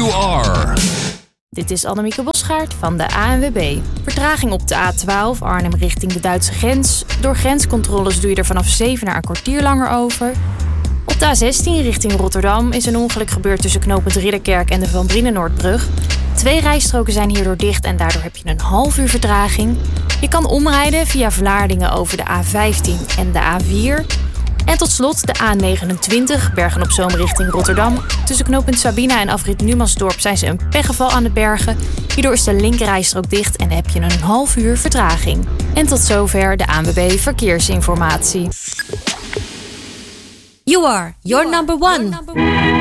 You Are. Dit is Annemieke Bosgaard van de ANWB. Vertraging op de A12 Arnhem richting de Duitse grens. Door grenscontroles doe je er vanaf 7 naar een kwartier langer over. Op de A16 richting Rotterdam is een ongeluk gebeurd tussen knooppunt Ridderkerk en de Van Brienenoordbrug. 2 rijstroken zijn hierdoor dicht en daardoor heb je een half uur vertraging. Je kan omrijden via Vlaardingen over de A15 en de A4. En tot slot de A29, Bergen-op-Zoom richting Rotterdam. Tussen knooppunt Sabina en afrit Numansdorp zijn ze een pechgeval aan de bergen. Hierdoor is de linkerrijstrook dicht en heb je een half uur vertraging. En tot zover de ANWB Verkeersinformatie. You Are, your number one.